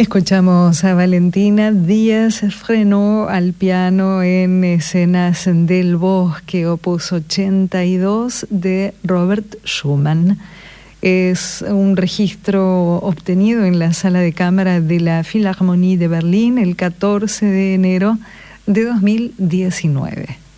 Escuchamos a Valentina Díaz Frenó al piano en Escenas del Bosque, opus 82 de Robert Schumann. Es un registro obtenido en la sala de cámara de la Philharmonie de Berlín el 14 de enero de 2019.